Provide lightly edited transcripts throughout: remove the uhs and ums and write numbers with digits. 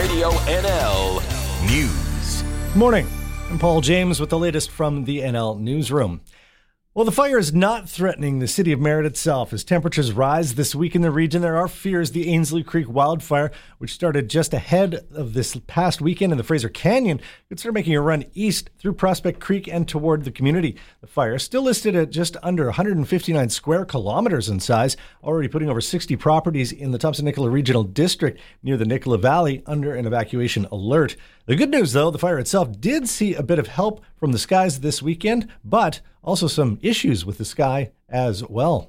Radio NL News. Morning. I'm Paul James with the latest from the NL Newsroom. Well, the fire is not threatening the city of Merritt itself. As temperatures rise this week in the region, there are fears the Ainslie Creek wildfire, which started just ahead of this past weekend in the Fraser Canyon, could start making a run east through Prospect Creek and toward the community. The fire is still listed at just under 159 square kilometers in size, already putting over 60 properties in the Thompson-Nicola Regional District near the Nicola Valley under an evacuation alert. The good news, though, the fire itself did see a bit of help from the skies this weekend, but also some issues with the sky as well.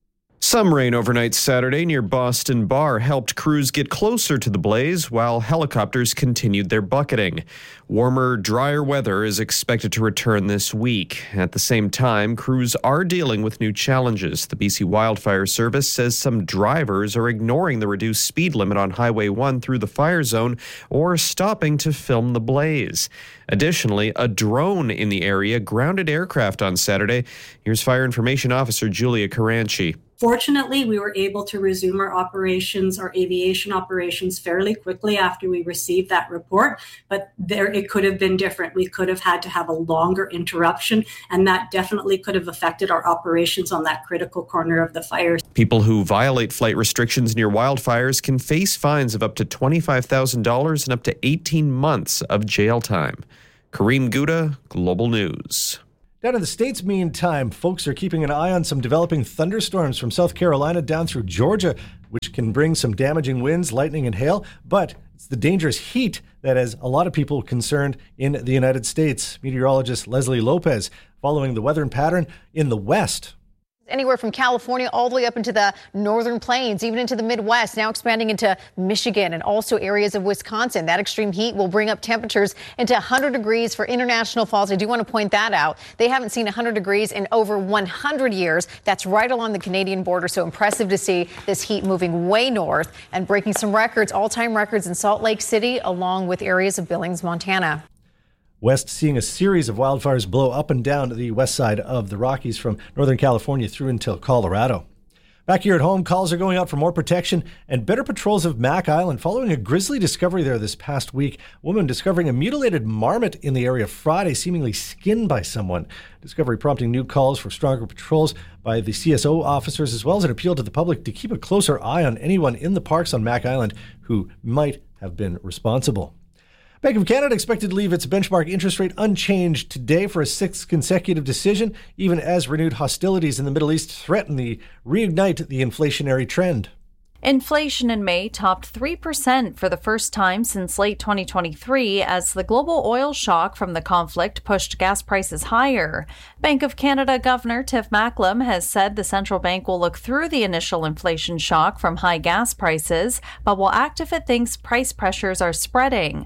Some rain overnight Saturday near Boston Bar helped crews get closer to the blaze while helicopters continued their bucketing. Warmer, drier weather is expected to return this week. At the same time, crews are dealing with new challenges. The BC Wildfire Service says some drivers are ignoring the reduced speed limit on Highway 1 through the fire zone or stopping to film the blaze. Additionally, a drone in the area grounded aircraft on Saturday. Here's Fire Information Officer Julia Caranci. Fortunately, we were able to resume our operations, our aviation operations, fairly quickly after we received that report. But it could have been different. We could have had to have a longer interruption, and that definitely could have affected our operations on that critical corner of the fire. People who violate flight restrictions near wildfires can face fines of up to $25,000 and up to 18 months of jail time. Kareem Gouda, Global News. Down in the States, meantime, folks are keeping an eye on some developing thunderstorms from South Carolina down through Georgia, which can bring some damaging winds, lightning, and hail. But it's the dangerous heat that has a lot of people concerned in the United States. Meteorologist Leslie Lopez following the weather pattern in the West. Anywhere from California all the way up into the northern plains, even into the Midwest, now expanding into Michigan and also areas of Wisconsin. That extreme heat will bring up temperatures into 100 degrees for International Falls. I do want to point that out. They haven't seen 100 degrees in over 100 years. That's right along the Canadian border. So impressive to see this heat moving way north and breaking some records, all-time records in Salt Lake City, along with areas of Billings, Montana. West seeing a series of wildfires blow up and down the west side of the Rockies from Northern California through until Colorado. Back here at home, calls are going out for more protection and better patrols of Mac Island following a grisly discovery there this past week. A woman discovering a mutilated marmot in the area Friday, seemingly skinned by someone. Discovery prompting new calls for stronger patrols by the CSO officers, as well as an appeal to the public to keep a closer eye on anyone in the parks on Mac Island who might have been responsible. Bank of Canada expected to leave its benchmark interest rate unchanged today for a sixth consecutive decision, even as renewed hostilities in the Middle East threaten to reignite the inflationary trend. Inflation in May topped 3% for the first time since late 2023 as the global oil shock from the conflict pushed gas prices higher. Bank of Canada Governor Tiff Macklem has said the central bank will look through the initial inflation shock from high gas prices, but will act if it thinks price pressures are spreading.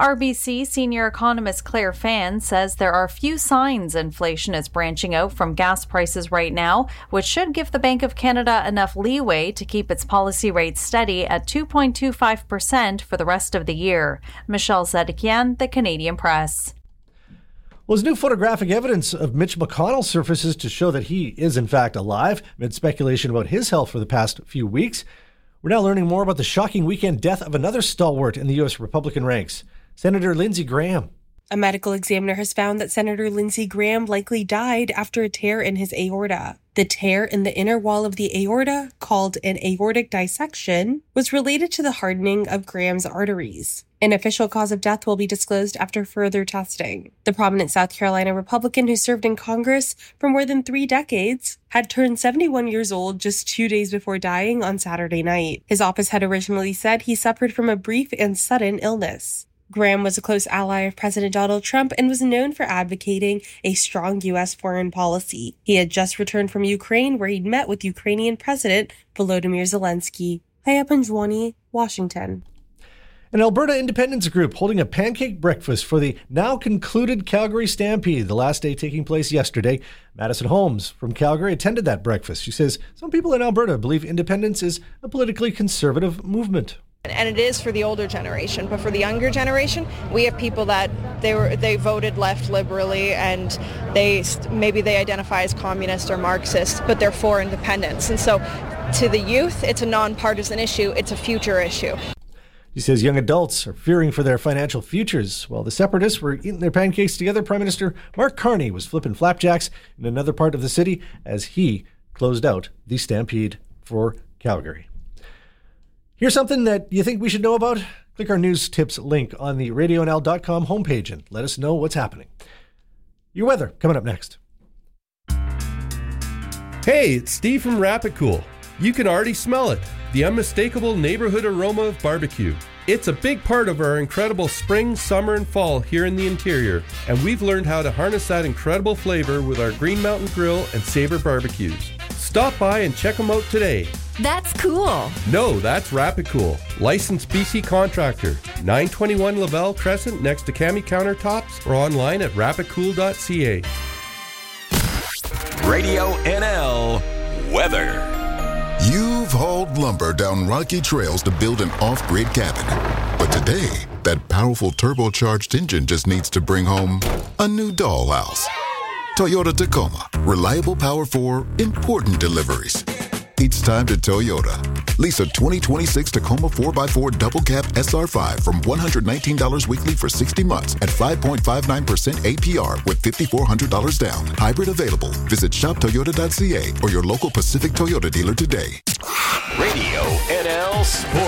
RBC senior economist Claire Fan says there are few signs inflation is branching out from gas prices right now, which should give the Bank of Canada enough leeway to keep its policy rate steady at 2.25% for the rest of the year. Michelle Zedekian, The Canadian Press. Well, as new photographic evidence of Mitch McConnell surfaces to show that he is in fact alive, amid speculation about his health for the past few weeks, we're now learning more about the shocking weekend death of another stalwart in the U.S. Republican ranks, Senator Lindsey Graham. A medical examiner has found that Senator Lindsey Graham likely died after a tear in his aorta. The tear in the inner wall of the aorta, called an aortic dissection, was related to the hardening of Graham's arteries. An official cause of death will be disclosed after further testing. The prominent South Carolina Republican who served in Congress for more than 3 decades had turned 71 years old just 2 days before dying on Saturday night. His office had originally said he suffered from a brief and sudden illness. Graham was a close ally of President Donald Trump and was known for advocating a strong U.S. foreign policy. He had just returned from Ukraine, where he'd met with Ukrainian President Volodymyr Zelensky. Hayapanjwani, Washington. An Alberta independence group holding a pancake breakfast for the now concluded Calgary Stampede, the last day taking place yesterday. Madison Holmes from Calgary attended that breakfast. She says some people in Alberta believe independence is a politically conservative movement. And it is for the older generation, but for the younger generation, we have people that they voted left liberally and maybe they identify as communist or Marxist, but they're for independence. And so to the youth, it's a nonpartisan issue. It's a future issue. He says young adults are fearing for their financial futures. While the separatists were eating their pancakes together, Prime Minister Mark Carney was flipping flapjacks in another part of the city as he closed out the stampede for Calgary. Here's something that you think we should know about? Click our news tips link on the RadioNL.com homepage and let us know what's happening. Your weather coming up next. Hey, it's Steve from Rapid Cool. You can already smell it, the unmistakable neighborhood aroma of barbecue. It's a big part of our incredible spring, summer, and fall here in the interior, and we've learned how to harness that incredible flavor with our Green Mountain Grill and Sabre barbecues. Stop by and check them out today. That's cool. No, that's Rapid Cool. Licensed BC contractor. 921 Lavelle Crescent next to Cami Countertops or online at rapidcool.ca. Radio NL weather. You've hauled lumber down rocky trails to build an off-grid cabin. But today, that powerful turbocharged engine just needs to bring home a new dollhouse. Toyota Tacoma. Reliable power for important deliveries. It's time to Toyota. Lease a 2026 Tacoma 4x4 double cab SR5 from $119 weekly for 60 months at 5.59% APR with $5,400 down. Hybrid available. Visit shoptoyota.ca or your local Pacific Toyota dealer today. Radio NL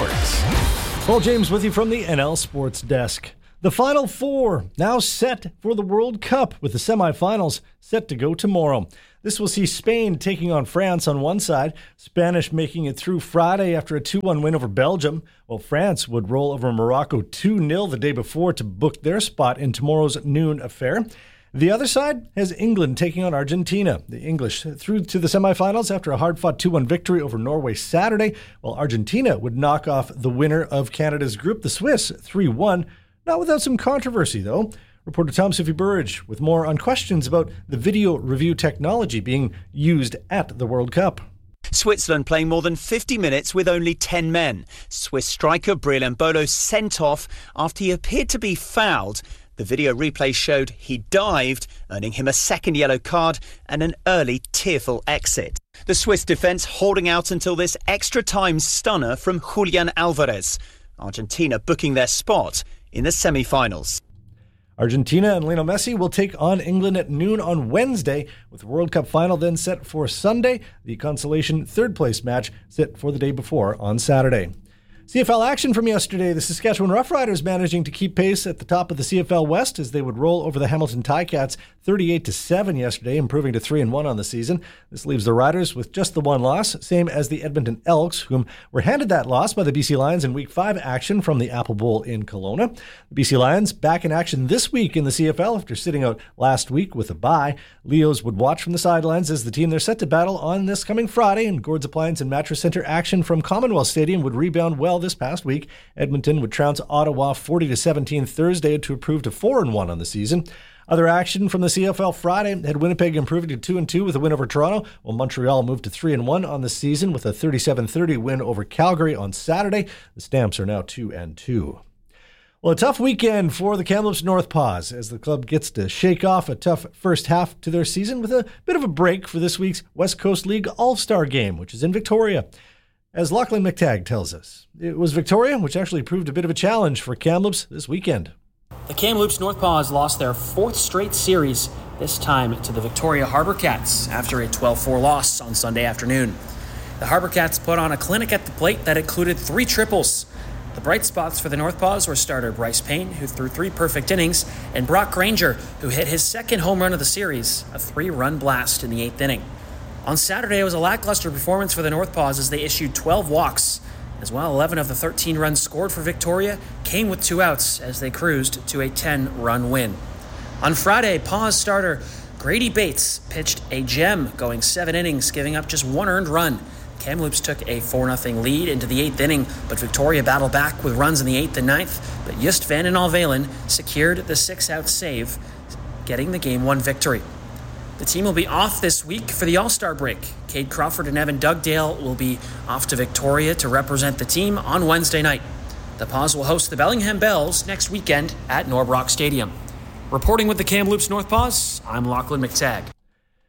Sports. Paul James with you from the NL Sports Desk. The Final Four now set for the World Cup with the semifinals set to go tomorrow. This will see Spain taking on France on one side, Spanish making it through Friday after a 2-1 win over Belgium, while France would roll over Morocco 2-0 the day before to book their spot in tomorrow's noon affair. The other side has England taking on Argentina. The English through to the semifinals after a hard-fought 2-1 victory over Norway Saturday, while Argentina would knock off the winner of Canada's group, the Swiss, 3-1. Not without some controversy, though. Reporter Tom Sophie Burridge with more on questions about the video review technology being used at the World Cup. Switzerland playing more than 50 minutes with only 10 men. Swiss striker Breel Embolo sent off after he appeared to be fouled. The video replay showed he dived, earning him a second yellow card and an early tearful exit. The Swiss defence holding out until this extra time stunner from Julian Alvarez. Argentina booking their spot in the semi-finals. Argentina and Lionel Messi will take on England at noon on Wednesday, with the World Cup final then set for Sunday. The consolation third-place match set for the day before on Saturday. CFL action from yesterday. The Saskatchewan Roughriders managing to keep pace at the top of the CFL West as they would roll over the Hamilton Ticats 38-7 yesterday, improving to 3-1 on the season. This leaves the Riders with just the one loss, same as the Edmonton Elks, whom were handed that loss by the BC Lions in Week 5 action from the Apple Bowl in Kelowna. The BC Lions back in action this week in the CFL after sitting out last week with a bye. Leos would watch from the sidelines as the team they're set to battle on this coming Friday, and Gord's Appliance and Mattress Center action from Commonwealth Stadium would rebound well this past week. Edmonton would trounce Ottawa 40-17 Thursday to improve to 4-1 on the season. Other action from the CFL Friday had Winnipeg improving to 2-2 with a win over Toronto, while Montreal moved to 3-1 on the season with a 37-30 win over Calgary on Saturday. The Stamps are now 2-2. Well, a tough weekend for the Kamloops North Paws as the club gets to shake off a tough first half to their season with a bit of a break for this week's West Coast League All-Star Game, which is in Victoria. As Lachlan McTagg tells us, it was Victoria which actually proved a bit of a challenge for Kamloops this weekend. The Kamloops North Paws lost their fourth straight series, this time to the Victoria Harbour Cats after a 12-4 loss on Sunday afternoon. The Harbour Cats put on a clinic at the plate that included 3 triples. The bright spots for the North Paws were starter Bryce Payne, who threw 3 perfect innings, and Brock Granger, who hit his second home run of the series, a 3-run blast in the 8th inning. On Saturday, it was a lackluster performance for the North Paws as they issued 12 walks. As well, 11 of the 13 runs scored for Victoria came with 2 outs as they cruised to a 10-run win. On Friday, Paws starter Grady Bates pitched a gem, going 7 innings, giving up just 1 earned run. Kamloops took a 4-0 lead into the 8th inning, but Victoria battled back with runs in the 8th and 9th, but Just Van den Alvelen secured the 6-out save, getting the Game 1 victory. The team will be off this week for the All-Star break. Cade Crawford and Evan Dugdale will be off to Victoria to represent the team on Wednesday night. The Paws will host the Bellingham Bells next weekend at Norbrock Stadium. Reporting with the Kamloops North Paws, I'm Lachlan McTagg.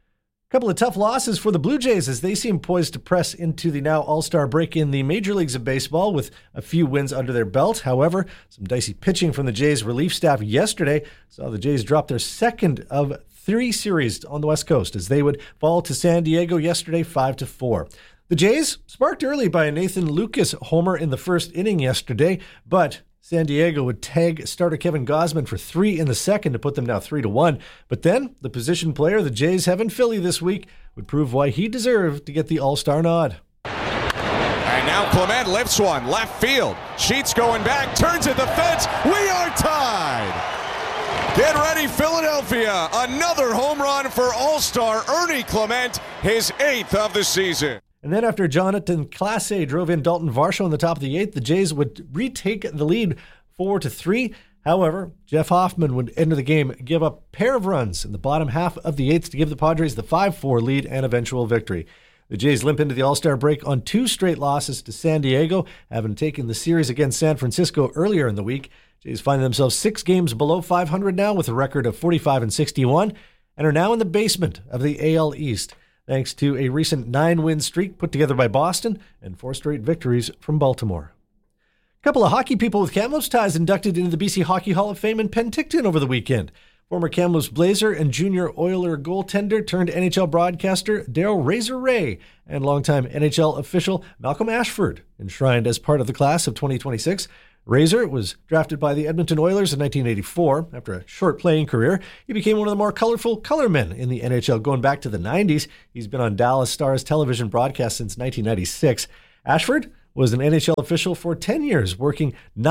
Couple of tough losses for the Blue Jays as they seem poised to press into the now all-star break in the major leagues of baseball with a few wins under their belt. However, some dicey pitching from the Jays relief staff yesterday saw the Jays drop their second of 3 series on the West Coast as they would fall to San Diego yesterday 5-4. The Jays sparked early by a Nathan Lucas homer in the first inning yesterday, but San Diego would tag starter Kevin Gausman for 3 in the second to put them now 3-1. But then the position player the Jays have in Philly this week would prove why he deserved to get the All-Star nod. And now Clement lifts one, left field. Sheets going back, turns at the fence. We are tied. Get ready, Philadelphia. Another home run for All-Star Ernie Clement, his 8th of the season. And then after Jonathan Clase drove in Dalton Varsho in the top of the 8th, the Jays would retake the lead 4-3. However, Jeff Hoffman would enter the game, give up a pair of runs in the bottom half of the 8th to give the Padres the 5-4 lead and eventual victory. The Jays limp into the All-Star break on 2 straight losses to San Diego, having taken the series against San Francisco earlier in the week. Jays find themselves 6 games below 500 now with a record of 45-61 and are now in the basement of the AL East, thanks to a recent 9-win streak put together by Boston and 4 straight victories from Baltimore. A couple of hockey people with Kamloops ties inducted into the BC Hockey Hall of Fame in Penticton over the weekend. Former Kamloops Blazer and junior Oiler goaltender turned NHL broadcaster Daryl Razor Ray and longtime NHL official Malcolm Ashford enshrined as part of the class of 2026. Razor was drafted by the Edmonton Oilers in 1984. After a short playing career, he became one of the more colorful colormen in the NHL going back to the 90s. He's been on Dallas Stars television broadcast since 1996. Ashford was an NHL official for 10 years, working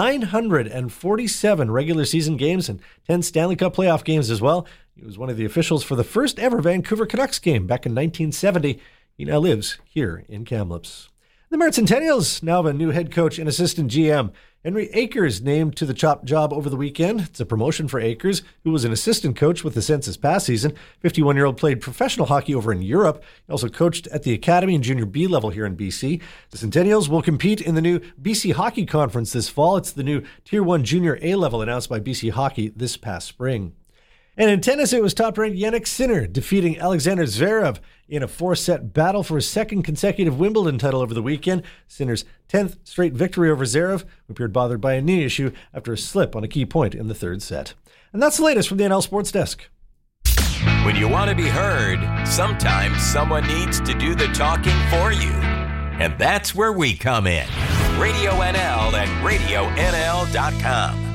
947 regular season games and 10 Stanley Cup playoff games as well. He was one of the officials for the first ever Vancouver Canucks game back in 1970. He now lives here in Kamloops. The Mertz Centennials now have a new head coach and assistant GM. Henry Akers named to the top job over the weekend. It's a promotion for Akers, who was an assistant coach with the Sens this past season. 51-year-old played professional hockey over in Europe. He also coached at the academy and junior B level here in BC. The Centennials will compete in the new BC Hockey Conference this fall. It's the new Tier 1 junior A level announced by BC Hockey this past spring. And in tennis, it was top-ranked Jannik Sinner defeating Alexander Zverev in a 4-set battle for his second consecutive Wimbledon title over the weekend. Sinner's 10th straight victory over Zverev, who appeared bothered by a knee issue after a slip on a key point in the 3rd set. And that's the latest from the NL Sports Desk. When you want to be heard, sometimes someone needs to do the talking for you. And that's where we come in. Radio NL and RadioNL.com.